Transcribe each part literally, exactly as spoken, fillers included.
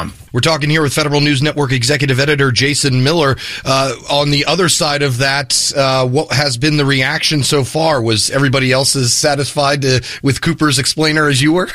com. We're talking here with Federal News Network executive editor Jason Miller. Uh, on the other side of that, uh, what has been the reaction so far? Was everybody else as satisfied to, with Cooper's explainer as you were?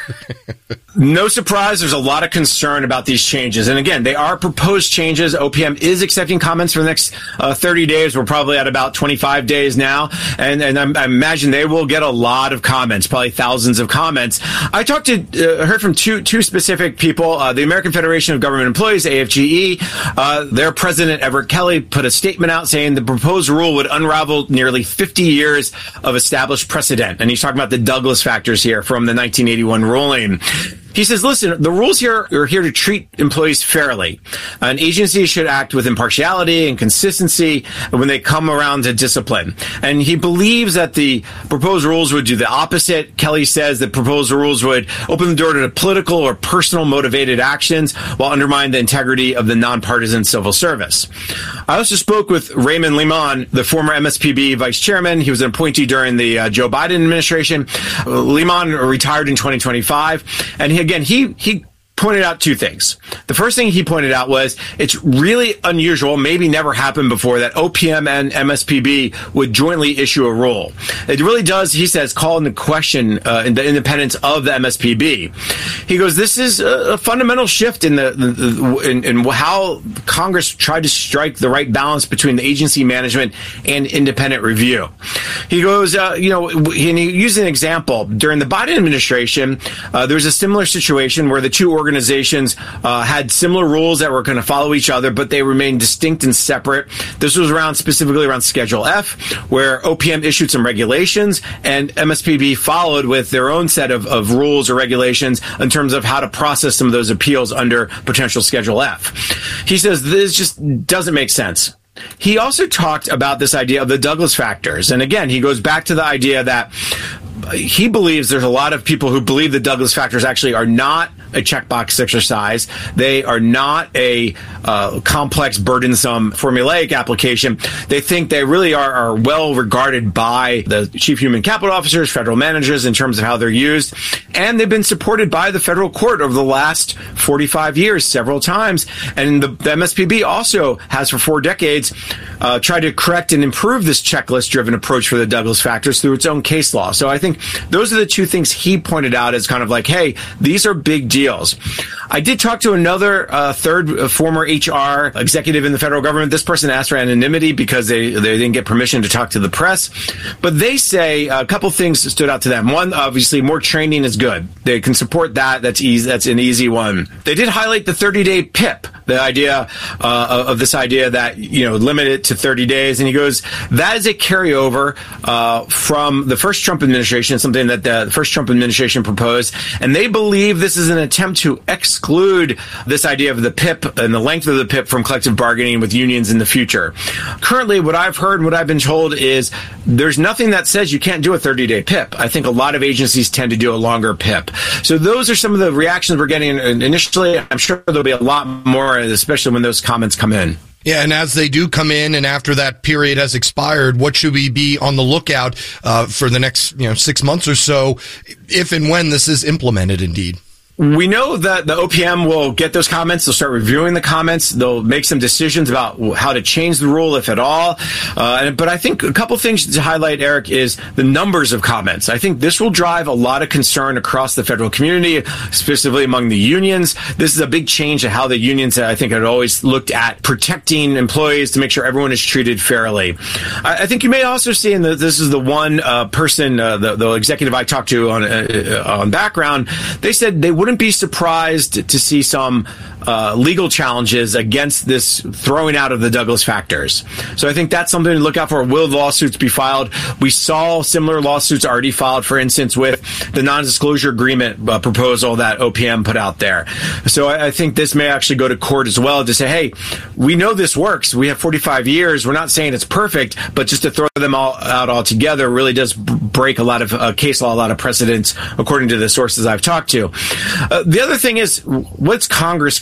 No surprise, there's a lot of concern about these changes. And again, they are proposed changes. O P M is accepting comments for the next uh, thirty days. We're probably at about twenty-five days now. And, and I, I imagine they will get a lot of comments, probably thousands of comments. I talked to, uh, heard from two, two specific people. Uh, the American Federation of Government Employees, A F G E, uh, their president, Everett Kelly, put a statement out saying the proposed rule would unravel nearly fifty years of established precedent. And he's talking about the Douglas factors here from the nineteen eighty-one ruling. He says, listen, the rules here are here to treat employees fairly. An agency should act with impartiality and consistency when they come around to discipline. And he believes that the proposed rules would do the opposite. Kelly says that proposed rules would open the door to political or personal motivated actions while undermine the integrity of the nonpartisan civil service. I also spoke with Raymond Limon, the former M S P B vice chairman. He was an appointee during the uh, Joe Biden administration. Limon retired in twenty twenty-five, and he Again, he, he pointed out two things. The first thing he pointed out was it's really unusual, maybe never happened before, that O P M and M S P B would jointly issue a rule. It really does, he says, call into question uh, in the independence of the M S P B. He goes, this is a, a fundamental shift in the, the, the in, in how Congress tried to strike the right balance between the agency management and independent review. He goes, uh, you know, and he used an example. During the Biden administration, uh, there was a similar situation where the two organizations Organizations uh, had similar rules that were going to follow each other, but they remained distinct and separate. This was around specifically around Schedule F, where O P M issued some regulations, and M S P B followed with their own set of, of rules or regulations in terms of how to process some of those appeals under potential Schedule F. He says this just doesn't make sense. He also talked about this idea of the Douglas factors. And again, he goes back to the idea that he believes there's a lot of people who believe the Douglas factors actually are not a checkbox exercise. They are not a uh, complex, burdensome, formulaic application. They think they really are, are well regarded by the chief human capital officers, federal managers, in terms of how they're used. And they've been supported by the federal court over the last forty-five years, several times. And the, the M S P B also has for four decades uh, tried to correct and improve this checklist-driven approach for the Douglas factors through its own case law. So I think those are the two things he pointed out as kind of like, hey, these are big deals. I did talk to another uh, third uh, former H R executive in the federal government. This person asked for anonymity because they, they didn't get permission to talk to the press. But they say a couple things stood out to them. One, obviously, more training is good. They can support that. That's easy. That's an easy one. They did highlight the thirty-day P I P, the idea uh, of this idea that, you know, limit it to thirty days. And he goes, that is a carryover uh, from the first Trump administration, something that the first Trump administration proposed. And they believe this is an attempt to exclude this idea of the P I P and the length of the P I P from collective bargaining with unions in the future. Currently, what I've heard and what I've been told is there's nothing that says you can't do a thirty-day P I P. I think a lot of agencies tend to do a longer P I P. So those are some of the reactions we're getting initially. I'm sure there'll be a lot more, especially when those comments come in. Yeah, and as they do come in, and after that period has expired, what should we be on the lookout uh, for the next, you know, six months or so, if and when this is implemented, indeed? We know that the O P M will get those comments. They'll start reviewing the comments. They'll make some decisions about how to change the rule, if at all. Uh, but I think a couple things to highlight, Eric, is the numbers of comments. I think this will drive a lot of concern across the federal community, specifically among the unions. This is a big change to how the unions, I think, had always looked at protecting employees to make sure everyone is treated fairly. I, I think you may also see, and this is the one uh, person, uh, the, the executive I talked to on, uh, on background, they said they wouldn't be surprised to see some uh, legal challenges against this throwing out of the Douglas factors. So I think that's something to look out for. Will lawsuits be filed? We saw similar lawsuits already filed, for instance, with the non-disclosure agreement uh, proposal that O P M put out there. So I, I think this may actually go to court as well to say, hey, we know this works. We have forty-five years. We're not saying it's perfect, but just to throw them all out altogether really does b- break a lot of uh, case law, a lot of precedents, according to the sources I've talked to. Uh, the other thing is, what's Congress going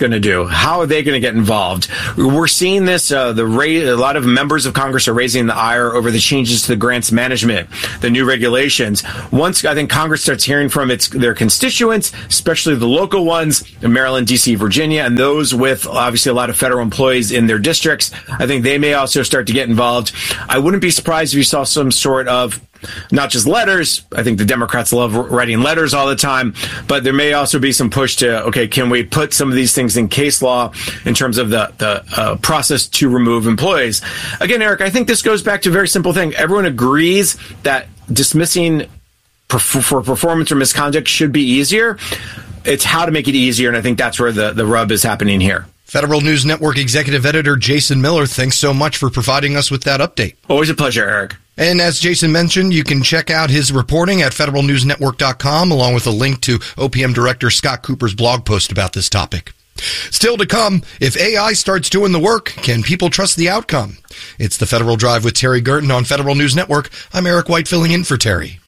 going to do? How are they going to get involved? We're seeing this. Uh, the ra- a lot of members of Congress are raising the ire over the changes to the grants management, the new regulations. Once I think Congress starts hearing from its their constituents, especially the local ones in Maryland, D C, Virginia, and those with obviously a lot of federal employees in their districts, I think they may also start to get involved. I wouldn't be surprised if you saw some sort of not just letters. I think the Democrats love writing letters all the time, but there may also be some push to, okay, can we put some of these things in case law in terms of the, the uh, process to remove employees? Again, Eric, I think this goes back to a very simple thing. Everyone agrees that dismissing perf- for performance or misconduct should be easier. It's how to make it easier, and I think that's where the, the rub is happening here. Federal News Network Executive Editor Jason Miller, thanks so much for providing us with that update. Always a pleasure, Eric. And as Jason mentioned, you can check out his reporting at federal news network dot com, along with a link to O P M Director Scott Cooper's blog post about this topic. Still to come, if A I starts doing the work, can people trust the outcome? It's the Federal Drive with Terry Gerton on Federal News Network. I'm Eric White filling in for Terry.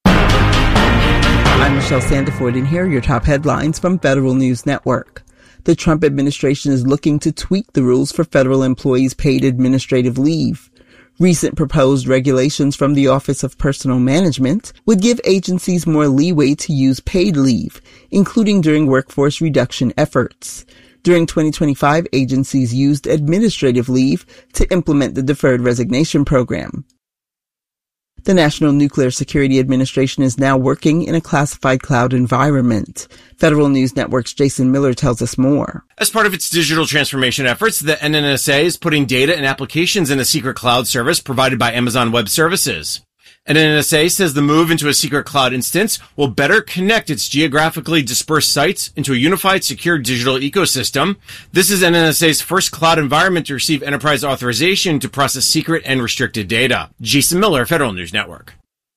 I'm Michelle Sandiford, and here are your top headlines from Federal News Network. The Trump administration is looking to tweak the rules for federal employees' paid administrative leave. Recent proposed regulations from the Office of Personnel Management would give agencies more leeway to use paid leave, including during workforce reduction efforts. During twenty twenty-five, agencies used administrative leave to implement the Deferred Resignation Program. The National Nuclear Security Administration is now working in a classified cloud environment. Federal News Network's Jason Miller tells us more. As part of its digital transformation efforts, the N N S A is putting data and applications in a secret cloud service provided by Amazon Web Services. N N S A says the move into a secret cloud instance will better connect its geographically dispersed sites into a unified, secure digital ecosystem. This is N N S A's first cloud environment to receive enterprise authorization to process secret and restricted data. Jason Miller, Federal News Network.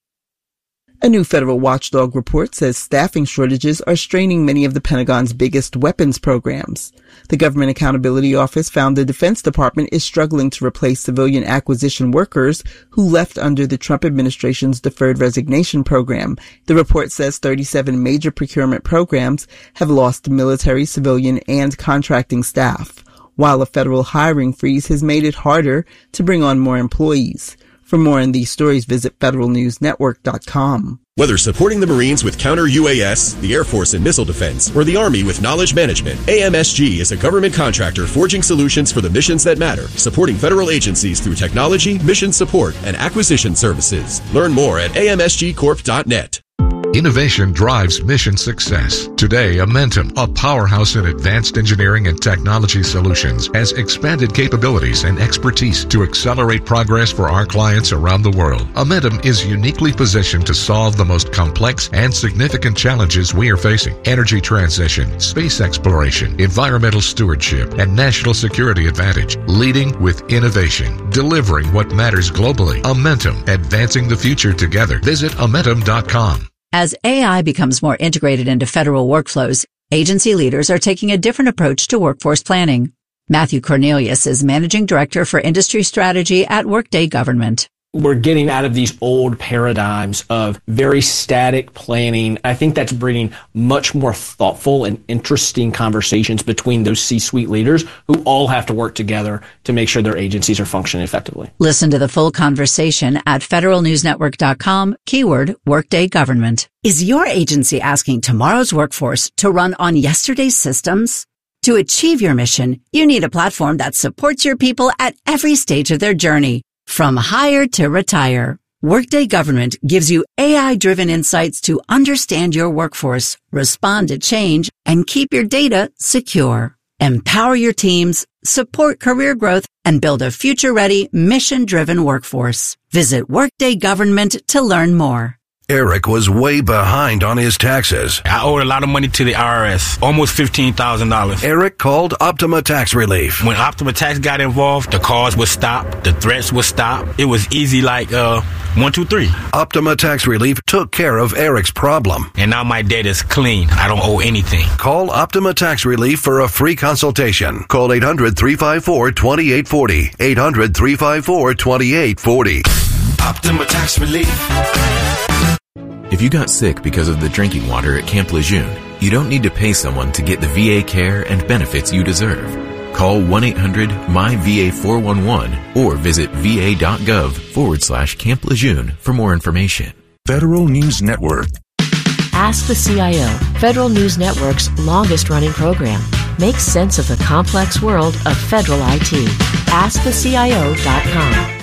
A new federal watchdog report says staffing shortages are straining many of the Pentagon's biggest weapons programs. The Government Accountability Office found the Defense Department is struggling to replace civilian acquisition workers who left under the Trump administration's Deferred Resignation Program. The report says thirty-seven major procurement programs have lost military, civilian, and contracting staff, while a federal hiring freeze has made it harder to bring on more employees. For more on these stories, visit federal news network dot com. Whether supporting the Marines with counter-U A S, the Air Force in missile defense, or the Army with knowledge management, A M S G is a government contractor forging solutions for the missions that matter, supporting federal agencies through technology, mission support, and acquisition services. Learn more at a m s g corp dot net. Innovation drives mission success. Today, Amentum, a powerhouse in advanced engineering and technology solutions, has expanded capabilities and expertise to accelerate progress for our clients around the world. Amentum is uniquely positioned to solve the most complex and significant challenges we are facing: energy transition, space exploration, environmental stewardship, and national security advantage. Leading with innovation, delivering what matters globally. Amentum, advancing the future together. Visit amentum dot com. As A I becomes more integrated into federal workflows, agency leaders are taking a different approach to workforce planning. Matthew Cornelius is Managing Director for Industry Strategy at Workday Government. We're getting out of these old paradigms of very static planning. I think that's bringing much more thoughtful and interesting conversations between those C-suite leaders who all have to work together to make sure their agencies are functioning effectively. Listen to the full conversation at federal news network dot com, keyword Workday Government. Is your agency asking tomorrow's workforce to run on yesterday's systems? To achieve your mission, you need a platform that supports your people at every stage of their journey. From hire to retire, Workday Government gives you A I-driven insights to understand your workforce, respond to change, and keep your data secure. Empower your teams, support career growth, and build a future-ready, mission-driven workforce. Visit Workday Government to learn more. Eric was way behind on his taxes. I owed a lot of money to the I R S, almost fifteen thousand dollars. Eric called Optima Tax Relief. When Optima Tax got involved, the calls would stop, the threats would stop. It was easy like uh, one, two, three. Optima Tax Relief took care of Eric's problem. And now my debt is clean. I don't owe anything. Call Optima Tax Relief for a free consultation. Call eight hundred, three five four, two eight four zero. eight hundred, three five four, two eight four zero. Optima Tax Relief. If you got sick because of the drinking water at Camp Lejeune, You don't need to pay someone to get the V A care and benefits you deserve. Call one eight hundred M Y V A four one one or visit va.gov forward slash Camp Lejeune for more information. Federal News Network. Ask the C I O, Federal News Network's longest-running program. Make sense of the complex world of federal I T. ask the C I O dot com.